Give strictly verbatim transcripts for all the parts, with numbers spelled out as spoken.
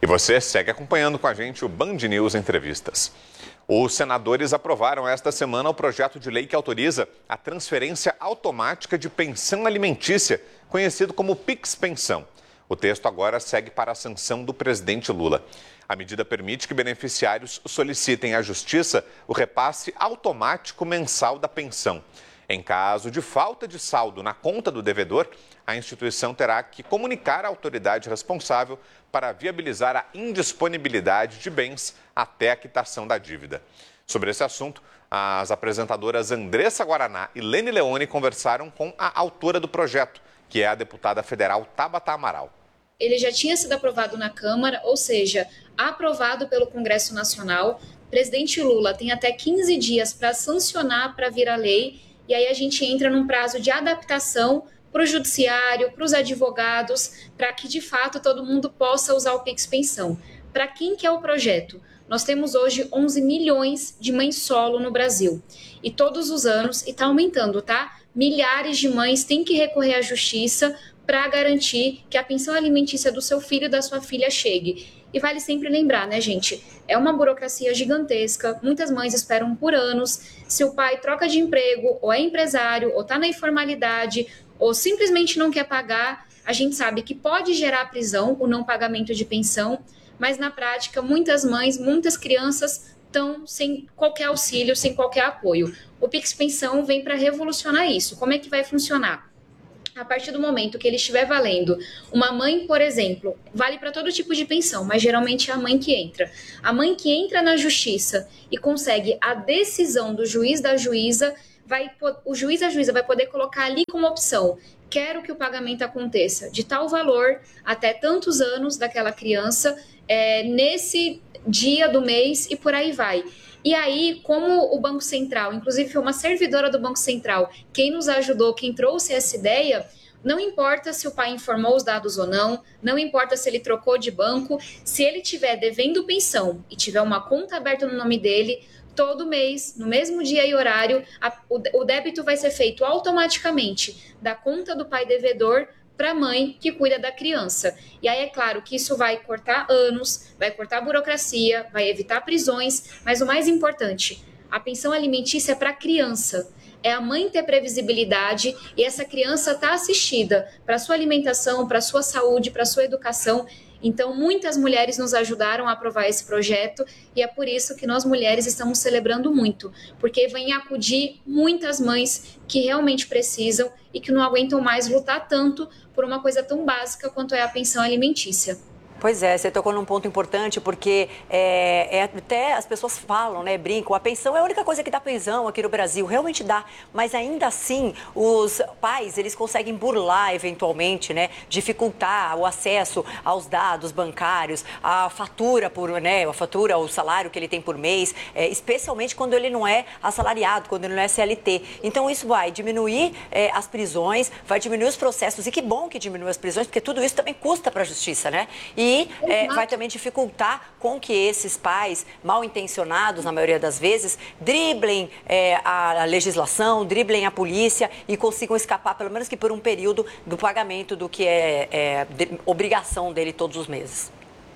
você segue acompanhando com a gente o Band News Entrevistas. Os senadores aprovaram esta semana o projeto de lei que autoriza a transferência automática de pensão alimentícia, conhecido como Pix Pensão. O texto agora segue para a sanção do presidente Lula. A medida permite que beneficiários solicitem à Justiça o repasse automático mensal da pensão. Em caso de falta de saldo na conta do devedor, a instituição terá que comunicar à autoridade responsável para viabilizar a indisponibilidade de bens até a quitação da dívida. Sobre esse assunto, as apresentadoras Andressa Guaraná e Lene Leone conversaram com a autora do projeto, que é a deputada federal Tabata Amaral. Ele já tinha sido aprovado na Câmara, ou seja, aprovado pelo Congresso Nacional. O presidente Lula tem até quinze dias para sancionar, para virar lei, e aí a gente entra num prazo de adaptação para o judiciário, para os advogados, para que de fato todo mundo possa usar o Pix Pensão. Para quem que é o projeto? Nós temos hoje onze milhões de mães solo no Brasil. E todos os anos, e está aumentando, tá? Milhares de mães têm que recorrer à justiça para garantir que a pensão alimentícia do seu filho e da sua filha chegue. E vale sempre lembrar, né, gente? É uma burocracia gigantesca, muitas mães esperam por anos. Se o pai troca de emprego, ou é empresário, ou está na informalidade, ou simplesmente não quer pagar, a gente sabe que pode gerar prisão o não pagamento de pensão, mas na prática, muitas mães, muitas crianças estão sem qualquer auxílio, sem qualquer apoio. O Pix Pensão vem para revolucionar isso. Como é que vai funcionar? A partir do momento que ele estiver valendo, uma mãe, por exemplo, vale para todo tipo de pensão, mas geralmente é a mãe que entra. A mãe que entra na justiça e consegue a decisão do juiz da juíza, vai, o juiz da juíza vai poder colocar ali como opção: quero que o pagamento aconteça de tal valor até tantos anos daquela criança, é, nesse dia do mês e por aí vai. E aí, como o Banco Central, inclusive foi uma servidora do Banco Central, quem nos ajudou, quem trouxe essa ideia, não importa se o pai informou os dados ou não, não importa se ele trocou de banco, se ele estiver devendo pensão e tiver uma conta aberta no nome dele, todo mês, no mesmo dia e horário, a, o, o débito vai ser feito automaticamente da conta do pai devedor para a mãe que cuida da criança. E aí é claro que isso vai cortar anos, vai cortar burocracia, vai evitar prisões, mas o mais importante, a pensão alimentícia é para a criança. É a mãe ter previsibilidade e essa criança estar assistida para sua alimentação, para sua saúde, para sua educação. Então, muitas mulheres nos ajudaram a aprovar esse projeto e é por isso que nós mulheres estamos celebrando muito, porque vem acudir muitas mães que realmente precisam e que não aguentam mais lutar tanto por uma coisa tão básica quanto é a pensão alimentícia. Pois é, você tocou num ponto importante, porque é, é, até as pessoas falam, né, brincam, a pensão é a única coisa que dá pensão aqui no Brasil, realmente dá, mas ainda assim os pais, eles conseguem burlar eventualmente, né, dificultar o acesso aos dados bancários, a fatura, por, né, a fatura, o salário que ele tem por mês, é, especialmente quando ele não é assalariado, quando ele não é C L T. Então isso vai diminuir é, as prisões, vai diminuir os processos, e que bom que diminui as prisões, porque tudo isso também custa para a justiça, né? E E é, vai também dificultar com que esses pais mal intencionados, na maioria das vezes, driblem é, a legislação, driblem a polícia e consigam escapar, pelo menos que por um período, do pagamento do que é, é de, obrigação dele todos os meses.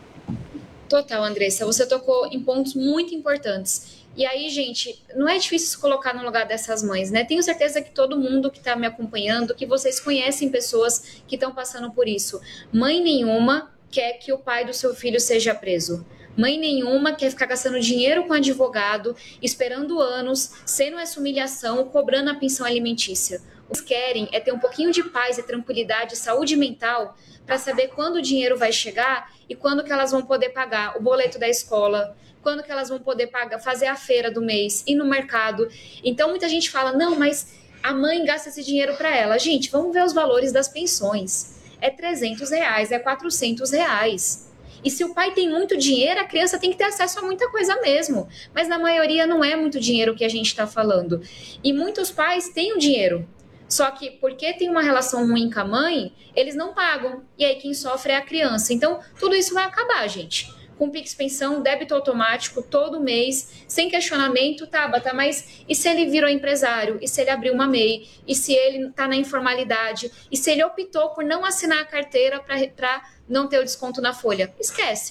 Total, Andressa, você tocou em pontos muito importantes. E aí, gente, não é difícil se colocar no lugar dessas mães, né? Tenho certeza que todo mundo que está me acompanhando, que vocês conhecem pessoas que estão passando por isso. Mãe nenhuma quer que o pai do seu filho seja preso. Mãe nenhuma quer ficar gastando dinheiro com advogado, esperando anos, sendo essa humilhação, cobrando a pensão alimentícia. O que eles querem é ter um pouquinho de paz e tranquilidade, saúde mental, para saber quando o dinheiro vai chegar e quando que elas vão poder pagar o boleto da escola, quando que elas vão poder pagar, fazer a feira do mês, ir no mercado. Então muita gente fala, não, mas a mãe gasta esse dinheiro para ela. Gente, vamos ver os valores das pensões. É trezentos reais, é quatrocentos reais. E se o pai tem muito dinheiro, a criança tem que ter acesso a muita coisa mesmo. Mas na maioria não é muito dinheiro que a gente está falando. E muitos pais têm o dinheiro. Só que porque tem uma relação ruim com a mãe, eles não pagam. E aí quem sofre é a criança. Então tudo isso vai acabar, gente. Com Pix Pensão, débito automático todo mês, sem questionamento, Tabata, mas e se ele virou empresário? E se ele abriu uma M E I? E se ele está na informalidade? E se ele optou por não assinar a carteira para não ter o desconto na folha? Esquece.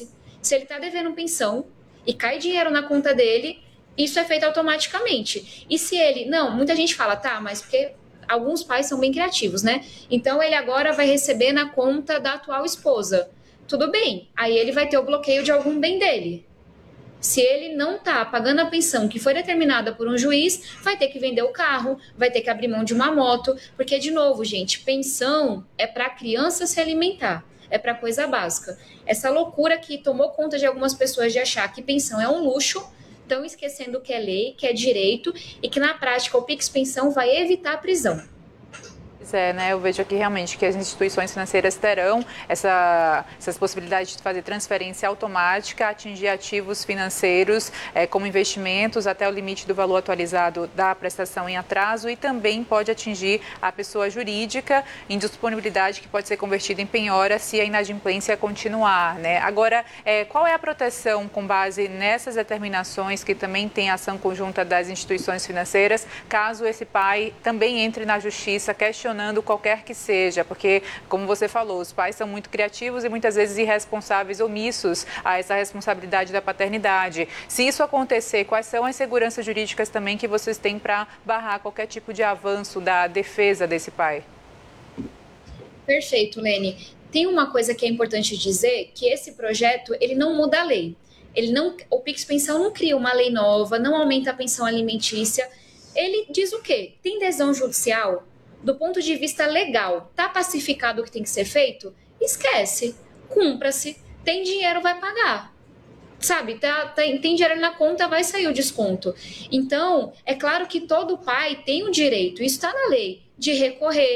Se ele está devendo pensão e cai dinheiro na conta dele, isso é feito automaticamente. E se ele... Não, muita gente fala, tá, mas porque alguns pais são bem criativos, né? Então ele agora vai receber na conta da atual esposa. Tudo bem, aí ele vai ter o bloqueio de algum bem dele. Se ele não está pagando a pensão que foi determinada por um juiz, vai ter que vender o carro, vai ter que abrir mão de uma moto, porque, de novo, gente, pensão é para a criança se alimentar, é para coisa básica. Essa loucura que tomou conta de algumas pessoas de achar que pensão é um luxo, estão esquecendo que é lei, que é direito e que, na prática, o Pix Pensão vai evitar a prisão. Pois é, né? Eu vejo aqui realmente que as instituições financeiras terão essa, essas possibilidades de fazer transferência automática, atingir ativos financeiros é, como investimentos até o limite do valor atualizado da prestação em atraso e também pode atingir a pessoa jurídica em disponibilidade que pode ser convertida em penhora se a inadimplência continuar, né? Agora, é, qual é a proteção com base nessas determinações que também tem a ação conjunta das instituições financeiras, caso esse pai também entre na justiça questionando qualquer que seja, porque, como você falou, os pais são muito criativos e muitas vezes irresponsáveis, omissos a essa responsabilidade da paternidade. Se isso acontecer, quais são as seguranças jurídicas também que vocês têm para barrar qualquer tipo de avanço da defesa desse pai? Perfeito, Lene. Tem uma coisa que é importante dizer, que esse projeto, ele não muda a lei. Ele não, o Pix Pensão não cria uma lei nova, não aumenta a pensão alimentícia. Ele diz o quê? Tem decisão judicial? Do ponto de vista legal, tá pacificado o que tem que ser feito? Esquece, cumpra-se, tem dinheiro, vai pagar. Sabe, tá, tá, tem dinheiro na conta, vai sair o desconto. Então, é claro que todo pai tem o direito, isso está na lei, de recorrer,